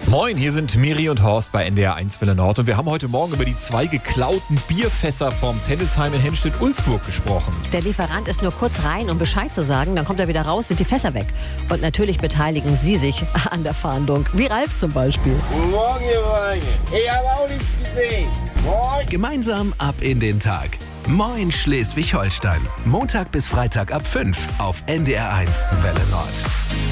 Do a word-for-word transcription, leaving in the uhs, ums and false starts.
Moin, hier sind Miri und Horst bei N D R eins Welle Nord und wir haben heute Morgen über die zwei geklauten Bierfässer vom Tennisheim in Henstedt-Ulzburg gesprochen. Der Lieferant ist nur kurz rein, um Bescheid zu sagen, dann kommt er wieder raus, sind die Fässer weg. Und natürlich beteiligen Sie sich an der Fahndung, wie Ralf zum Beispiel. Guten Morgen, ihr Weine. Ich habe auch nichts gesehen. Moin. Gemeinsam ab in den Tag. Moin Schleswig-Holstein. Montag bis Freitag ab fünf auf N D R eins Welle Nord.